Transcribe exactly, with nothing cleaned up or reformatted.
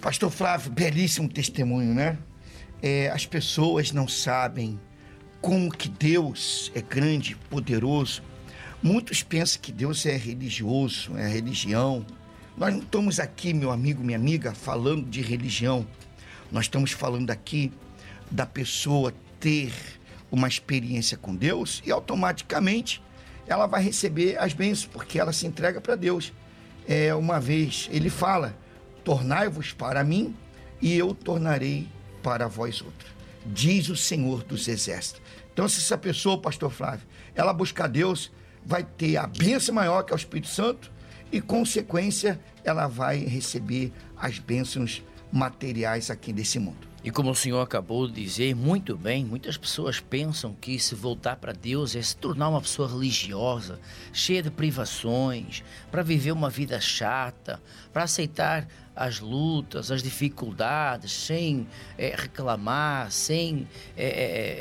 Pastor Flávio, belíssimo testemunho, né? É, as pessoas não sabem como que Deus é grande, poderoso. Muitos pensam que Deus é religioso, é religião. Nós não estamos aqui, meu amigo, minha amiga, falando de religião. Nós estamos falando aqui da pessoa ter uma experiência com Deus e automaticamente ela vai receber as bênçãos, porque ela se entrega para Deus. É, uma vez ele fala: tornai-vos para mim e eu tornarei para vós outros, diz o Senhor dos Exércitos. Então, se essa pessoa, pastor Flávio, ela buscar Deus, vai ter a bênção maior, que é o Espírito Santo, e consequência, ela vai receber as bênçãos materiais aqui desse mundo. E como o senhor acabou de dizer muito bem, muitas pessoas pensam que se voltar para Deus é se tornar uma pessoa religiosa, cheia de privações, para viver uma vida chata, para aceitar as lutas, as dificuldades, sem é, reclamar, sem é,